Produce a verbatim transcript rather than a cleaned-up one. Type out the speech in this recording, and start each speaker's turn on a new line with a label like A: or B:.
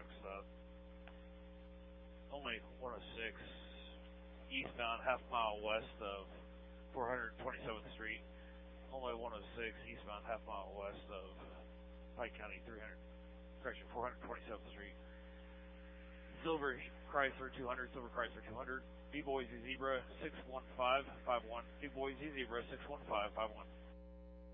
A: next up. Only one oh six eastbound, half mile west of four twenty-seventh Street. Only one oh six eastbound, half mile west of Pike County three hundred, correction, four twenty-seventh Street. Silver Chrysler two hundred, Silver Chrysler two hundred. B Boise Zebra six one five five one. B Boise Zebra six one five five one.